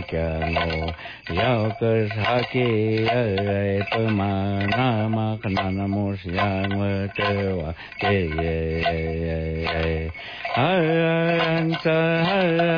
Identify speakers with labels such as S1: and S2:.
S1: kyano yauka sake pamana makana mosyang tewa ye Haransa